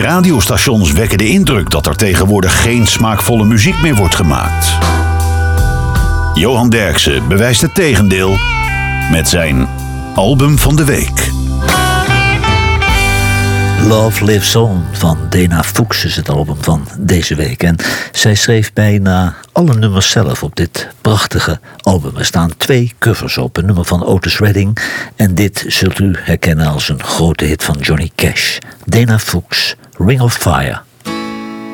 Radiostations wekken de indruk dat er tegenwoordig geen smaakvolle muziek meer wordt gemaakt. Johan Derksen bewijst het tegendeel met zijn album van de week. Love Lives On van Dana Fuchs is het album van deze week. En zij schreef bijna alle nummers zelf op dit prachtige album. Er staan 2 covers op, een nummer van Otis Redding en dit zult u herkennen als een grote hit van Johnny Cash. Dana Fuchs, Ring of Fire.